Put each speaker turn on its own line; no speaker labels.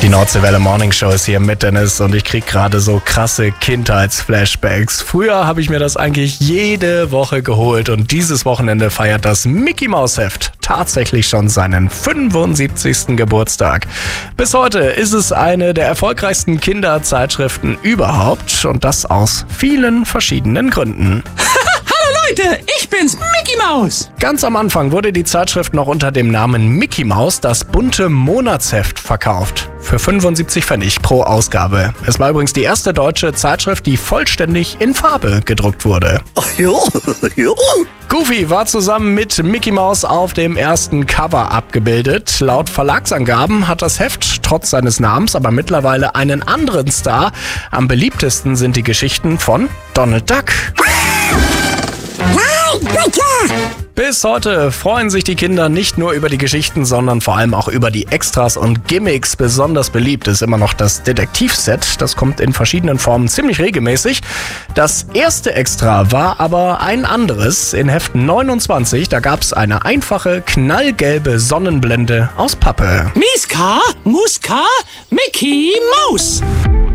Die Nordseewelle Morning Show ist hier mit Dennis und ich krieg gerade so krasse Kindheitsflashbacks. Früher habe ich mir das eigentlich jede Woche geholt und dieses Wochenende feiert das Mickey Maus Heft tatsächlich schon seinen 75. Geburtstag. Bis heute ist es eine der erfolgreichsten Kinderzeitschriften überhaupt und das aus vielen verschiedenen Gründen.
Leute, ich bin's, Mickey Maus.
Ganz am Anfang wurde die Zeitschrift noch unter dem Namen Mickey Maus das bunte Monatsheft verkauft. Für 75 Pfennig pro Ausgabe. Es war übrigens die erste deutsche Zeitschrift, die vollständig in Farbe gedruckt wurde.
Ach ja.
Goofy war zusammen mit Mickey Maus auf dem ersten Cover abgebildet. Laut Verlagsangaben hat das Heft trotz seines Namens aber mittlerweile einen anderen Star. Am beliebtesten sind die Geschichten von Donald Duck.
Nein, bitte!
Bis heute freuen sich die Kinder nicht nur über die Geschichten, sondern vor allem auch über die Extras und Gimmicks. Besonders beliebt ist immer noch das Detektivset. Das kommt in verschiedenen Formen ziemlich regelmäßig. Das erste Extra war aber ein anderes. In Heft 29, da gab es eine einfache, knallgelbe Sonnenblende aus Pappe.
Miska, Muska, Mickey Maus.